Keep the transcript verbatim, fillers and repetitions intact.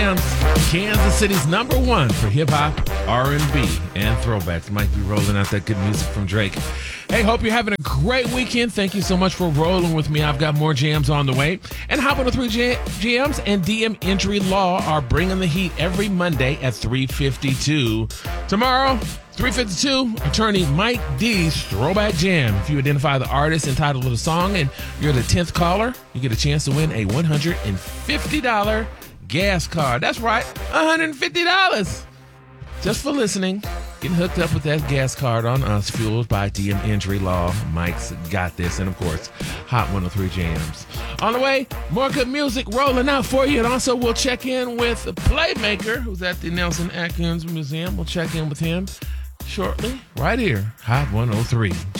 Kansas City's number one for hip-hop, R and B, and throwbacks. Might be rolling out that good music from Drake. Hey, hope you're having a great weekend. Thank you so much for rolling with me. I've got more jams on the way. And Hot one oh three Jams and D M Injury Law are bringing the heat every Monday at three fifty-two. Tomorrow, three fifty-two, attorney Mike D's Throwback Jam. If you identify the artist and title of the song and you're the tenth caller, you get a chance to win a one hundred fifty dollars gas card. That's right, one hundred fifty dollars. Just for listening, getting hooked up with that gas card on us, fueled by D M Injury Law. Mike's got this, and of course, Hot one oh three Jams. On the way, more good music rolling out for you, and also we'll check in with the Playmaker, who's at the Nelson Atkins Museum. We'll check in with him shortly, right here, Hot one oh three Jams.